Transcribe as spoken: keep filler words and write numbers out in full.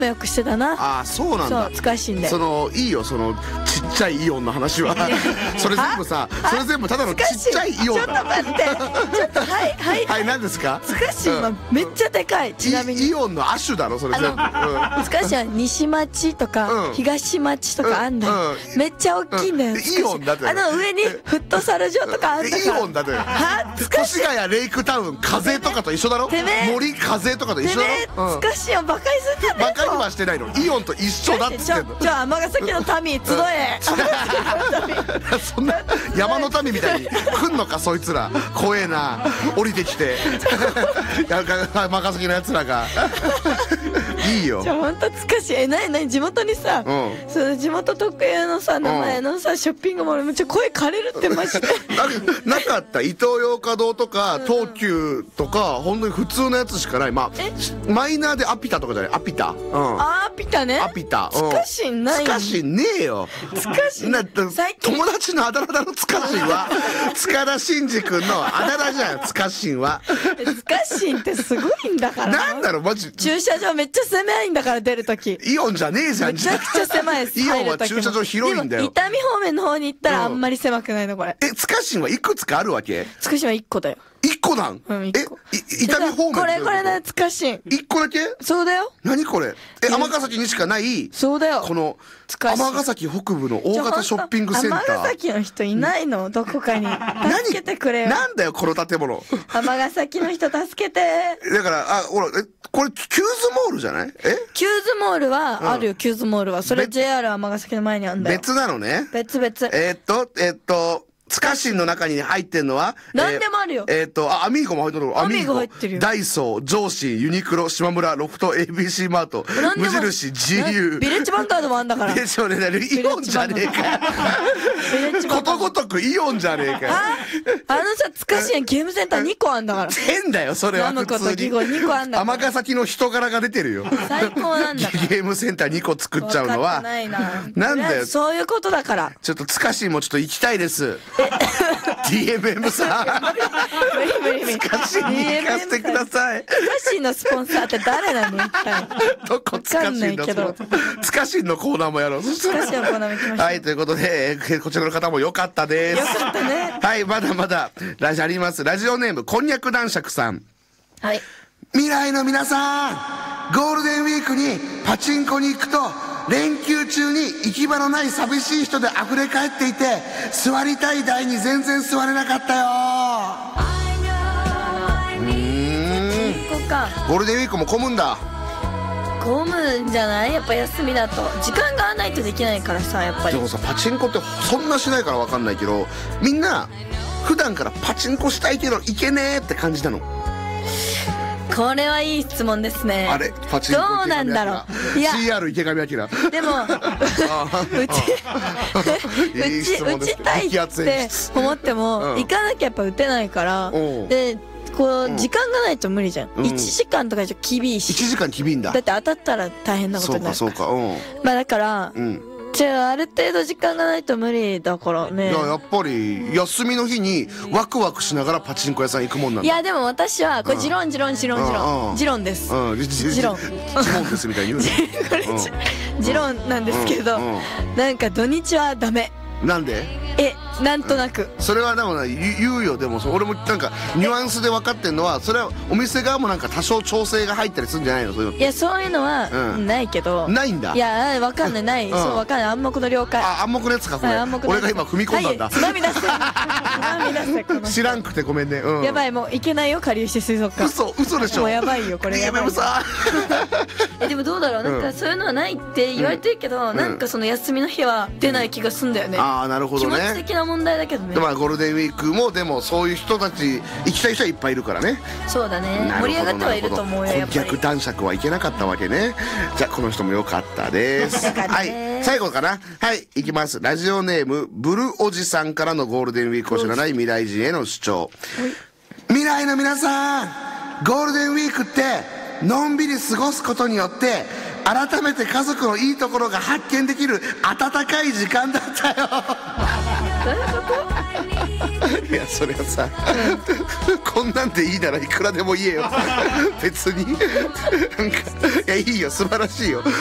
よくしてたな。 ああそうなんだ。 そうつかしんでそのいいよそのちっちゃいイオンの話はそれ全部さそれ全部ただのちっちゃいイオンちょっと待ってちょっとはいはいはい何ですか。 つかしんはめっちゃでかい。ちなみにイオンの亜種だろそれ全部。 つかしんは西町とか東町とかあんだよ。めっちゃ大きいんだよ。 イオンだって。 あの上にフットサル場とかあんだから。 イオンだって。 はつかしん越谷レイクタウン風とかと一緒だろ。森風とかと一緒だろ。 つかしんはバカにすんじゃねえぞ。 バカにはしてないの。イオンと一緒だっつってんの。 じゃあ尼崎の民集え。 そんな山の民みたいに来んのかそいつら。怖えな降りてきて尼崎のやつらがいいよ。 じゃあほんとつかしい。えなになに地元にさ、その地元特有のさ名前のさショッピングモールめっちゃ声枯れるってマジでなかった。イトーヨーカドーとか東急とか本当に普通のやつしかない。まあマイナーでアピタとかじゃない。アピタ。 あアピタね。 アピタ。 つかしんない。 つかしんねえよ。 つかしん友達のあだ名だろつかしんは。塚田真二君のあだ名じゃんつかしんは。 つかしんってすごいんだから。 なんだろマジ。 駐車場めっちゃ狭いんだから出るとき。 イオンじゃねえじゃん。 めちゃくちゃ狭いです。 イオンは駐車場広いんだよ。 伊丹方面の方に行ったらあんまり狭くないのこれ。 えつかしんはいくつかあるわけ。 つかしんはいっこだよ。 一個なん。 うん、一個。 え、伊丹方面。 これこれだつかしん。 一個だけ。 そうだよ。 何これ。え、尼崎にしかない。 そうだよ。 この尼崎北部の大型ショッピングセンター。 尼崎の人いないのどこかに。助けてくれよ。 なんだよこの建物。 尼崎の人助けて。 だからあほらえこれキューズモールじゃない。え？ キューズモールはあるよ。キューズモールはそれ ジェイアール 尼崎の前にあんだよ。 別なのね。 別々。 えっとえっと。つかしんの中に入ってんのは何でもあるよ。 えっとあアミーゴも入ってる。 アミーゴ入ってるよ。 ダイソー、上司、ユニクロ、島村、ロフト、エービーシー マート、無印、ジーユー、 ビレッジヴァンガードもあんだから。 でしょうね。イオンじゃねえか。ことごとくイオンじゃねえか。 あのさつかしんゲームセンターにこあんだから。 変だよそれは普通に。 にこあんだ。 尼崎の人柄が出てるよ。 最高なんだ。 ゲームセンターにこ作っちゃうのは。 ないな。 なんだよ。 そういうことだから。 ちょっとつかしんもちょっと行きたいです。ディーエムエム さん。 無理無理無理。 つかしんに行かせてください。 つかしんのスポンサーって誰なの一体。 どこつかしんのスポンサー。つかしんのコーナーもやろう。 つかしんのコーナーも行きましょう。 はい、ということで、こちらの方も良かったです。 よかったね。 はい、まだまだ、ラジオあります。ラジオネーム、こんにゃく男爵さん。 はい。 未来の皆さん、ゴールデンウィークにパチンコに行くと、連休中に行き場のない寂しい人で溢れ返っていて、座りたい台に全然座れなかったよ。うーん。 ここか。 ゴールデンウィークも混むんだ。 混むんじゃない？やっぱ休みだと時間がないとできないからさ、やっぱり。 でもさパチンコってそんなしないから分かんないけど、みんな普段からパチンコしたいけどいけねえって感じなの。 これはいい質問ですね。 あれパチンコどうなんだろう。いやシーアール 池上彰でもうちいい質問打ですちたいって思っても行かなきゃやっぱ打てないからで、こう時間がないと無理じゃん。いちじかんとかじゃ厳しいし。 いちじかん厳いんだ。 だって当たったら大変なことになるから。 そうかそうか。うん。 まあだからじゃあある程度時間がないと無理だからね。 いややっぱり休みの日にワクワクしながらパチンコ屋さん行くもんなんだ。 いやでも私はこれ持論持論持論持論持論です。 うん持論持論ですみたいに言うの。 持論なんですけど、なんか土日はダメ。 なんで？ えなんとなく、 うん、それはでも言うよ。でも俺もなんかニュアンスで分かってんのは、それはお店側もなんか多少調整が入ったりするんじゃないの？そういうの。 いやそういうのはないけど、 うん、ないんだ。 いや分かんないない、うん、そう分かんない。暗黙の了解。 あ暗黙のやつかこれ、はい、俺が今踏み込んだんだ。 つまみ出せつまみ出せこの知らんくてごめんね、うん、 やばいもういけないよ下流して水族館。 嘘嘘でしょ。 もうやばいよこれやばい。えでもどうだろう、なんかそういうのはないって言われてるけど、うん、なんかその休みの日は出ない気がすんだよね。 ああなるほどね。 気持ち的な問題だけどね。 まあゴールデンウィークもでもそういう人たち行きたい人はいっぱいいるからね。 そうだね、盛り上がってはいると思うよ。やっぱり逆男爵はいけなかったわけね。じゃあこの人も良かったです。はい最後かな。はい行きます。ラジオネームブルおじさんからのゴールデンウィークを知らない未来人への主張。未来の皆さん、ゴールデンウィークってのんびり過ごすことによって改めて家族のいいところが発見できる温かい時間だったよ。 どういうこと？ いやそれはさ、こんなんでいいならいくらでも言えよ別になんかいやいいよ素晴らしいよ